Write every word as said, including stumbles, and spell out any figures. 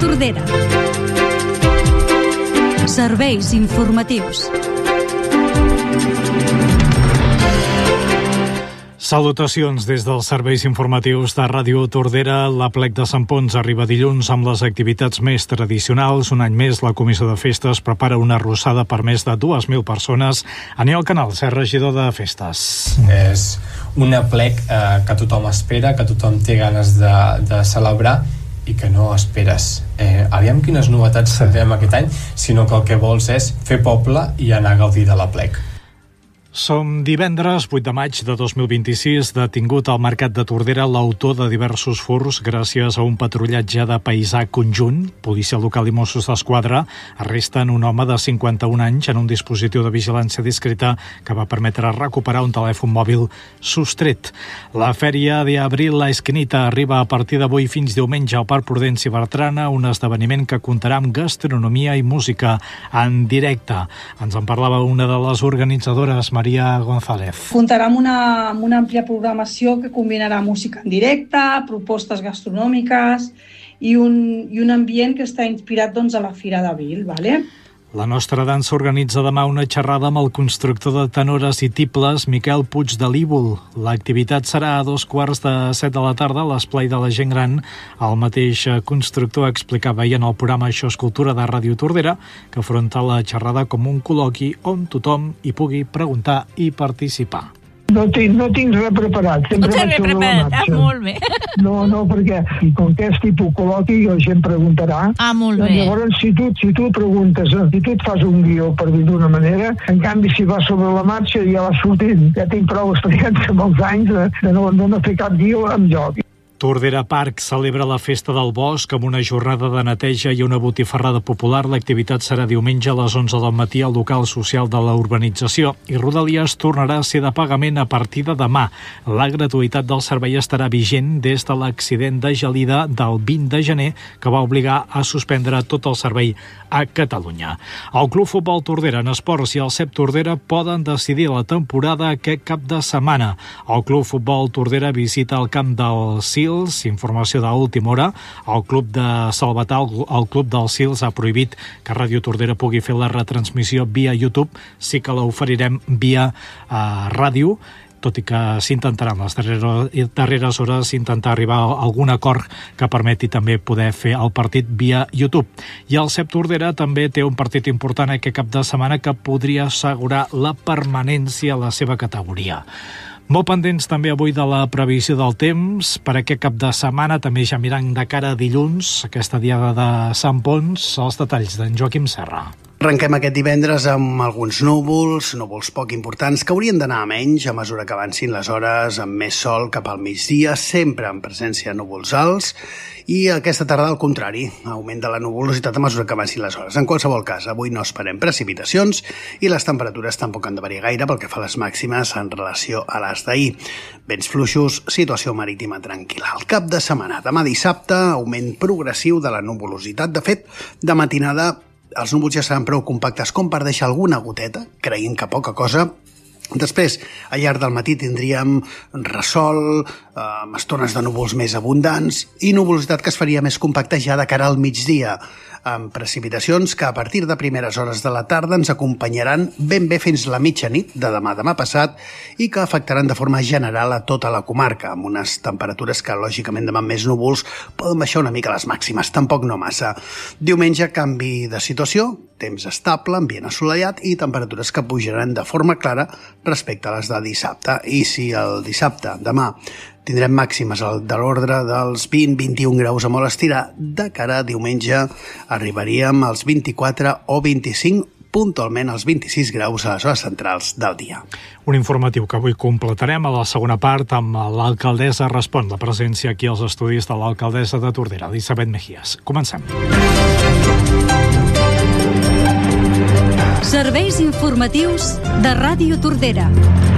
Tordera. Serveis informatius. Salutacions des dels serveis informatius de Ràdio Tordera. L'Aplec de Sant Ponç arriba dilluns amb les activitats més tradicionals. Un any més, la Comissió de Festes prepara una arrossada per més de dues mil persones. Aniol Canal, ser regidor de Festes. És un aplec eh, que tothom espera, que tothom té ganes de, de celebrar i que no esperes. Eh, aviam quines novetats tindrem aquest any, sinó que el que vols és fer poble i anar a gaudir de l'aplec. Som divendres vuit de maig de dos mil vint-i-sis, detingut al Mercat de Tordera l'autor de diversos furts gràcies a un patrullatge de paisà conjunt. Policia local i Mossos d'Esquadra arresten un home de cinquanta-un anys en un dispositiu de vigilància discreta que va permetre recuperar un telèfon mòbil sostret. La Fèria de Abril La Esquinita arriba a partir d'avui fins diumenge al Parc Prudenci Bertrana, un esdeveniment que comptarà amb gastronomia i música en directe. Ens en parlava una de les organitzadores, Maria González. Comptarà amb una, amb una àmplia programació que combinarà música en directe, propostes gastronòmiques i un, i un ambient que està inspirat doncs, a la Fira d'Abril. Vale? La Nostra Dansa organitza demà una xerrada amb el constructor de tenores i tibles Miquel Puig de Líbol. L'activitat serà a dos quarts de set de la tarda a l'Esplai de la Gent Gran. El mateix constructor explicava ahir en el programa Això és Cultura de Ràdio Tordera que afronta la xerrada com un col·loqui on tothom hi pugui preguntar i participar. No tinc, no tinc res preparat, sempre no vaig sobre la marxa. Ah, molt bé. No, no, perquè com que és tipus col·loqui, la gent preguntarà. Ah, molt doncs bé. Llavors, si tu, si tu preguntes, si tu et fas un guió, per dir d'una manera, en canvi, si vas sobre la marxa, ja vas sortint. Ja tinc prou experiència amb els anys de, de, no, de no fer cap guió enlloc. Tordera Parc celebra la Festa del Bosc amb una jornada de neteja i una botifarrada popular. L'activitat serà diumenge a les onze del matí al local social de la urbanització i Rodalies tornarà a ser de pagament a partir de demà. La gratuïtat del servei estarà vigent des de l'accident de gelida del vint de gener que va obligar a suspendre tot el servei a Catalunya. El Club Futbol Tordera en esports i el C E P Tordera poden decidir la temporada aquest cap de setmana. El Club Futbol Tordera visita el camp del Sils. Informació d'última hora. El club de Salvatà, el club del Sils, ha prohibit que Ràdio Tordera pugui fer la retransmissió via YouTube. Sí que l'oferirem via uh, ràdio, tot i que s'intentarà en les darreres, darreres hores intentar arribar a algun acord que permeti també poder fer el partit via YouTube. I el C E P Tordera també té un partit important aquest cap de setmana que podria assegurar la permanència a la seva categoria. Molt pendents també avui de la previsió del temps per aquest cap de setmana, també ja mirant de cara a dilluns, aquesta diada de Sant Ponç, els detalls d'en Joaquim Serra. Arrenquem aquest divendres amb alguns núvols, núvols poc importants, que haurien d'anar a menys a mesura que avancin les hores, amb més sol cap al migdia, sempre en presència de núvols alts, i aquesta tarda, al contrari, augment de la nuvolositat a mesura que avancin les hores. En qualsevol cas, avui no esperem precipitacions i les temperatures tampoc han de variar gaire pel que fa a les màximes en relació a les d'ahir. Vents fluixos, situació marítima tranquil·la. El cap de setmana, demà dissabte, augment progressiu de la nuvolositat. De fet, de matinada, els núvols ja seran prou compactes com per deixar alguna goteta, creient que poca cosa. Després, al llarg del matí tindríem ressol, eh, amb estones de núvols més abundants i nuvolositat que es faria més compacta ja de cara al migdia, amb precipitacions que a partir de primeres hores de la tarda ens acompanyaran ben bé fins la mitjanit de demà demà passat i que afectaran de forma general a tota la comarca, amb unes temperatures que, lògicament, demà amb més núvols poden baixar una mica les màximes, tampoc no massa. Diumenge, canvi de situació, temps estable, ambient assolellat i temperatures que pujaran de forma clara respecte a les de dissabte. I si el dissabte, demà, tindrem màximes de l'ordre dels vint a vint-i-un graus a molt estirar, de cara a diumenge arribaríem als vint-i-quatre o vint-i-cinc, puntualment als vint-i-sis graus a les hores centrals del dia. Un informatiu que avui completarem a la segona part amb l'alcaldessa Respon, la presència aquí als estudis de l'alcaldessa de Tordera, Elisabet Mejías. Comencem. Serveis informatius de Ràdio Tordera.